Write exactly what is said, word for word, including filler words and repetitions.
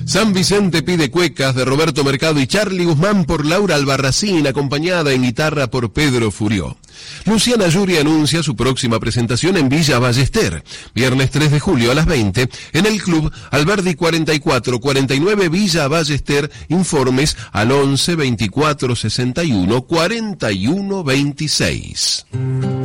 San Vicente pide cuecas de Roberto Mercado y Charly Guzmán por Laura Albarracín, acompañada en guitarra por Pedro Furió. Luciana Yuri anuncia su próxima presentación en Villa Ballester, viernes tres de julio a las veinte, en el Club Alberdi cuarenta y cuatro cuarenta y nueve Villa Ballester. Informes al once veinticuatro sesenta y uno cuarenta y uno veintiséis.